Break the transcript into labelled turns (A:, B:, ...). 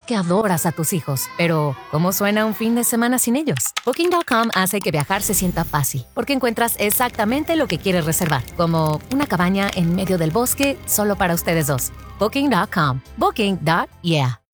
A: que adoras a tus hijos, pero ¿cómo suena un fin de semana sin ellos? Booking.com hace que viajar se sienta fácil, porque encuentras exactamente lo que quieres reservar, como una cabaña en medio del bosque solo para ustedes dos. Booking.com. Booking.yeah.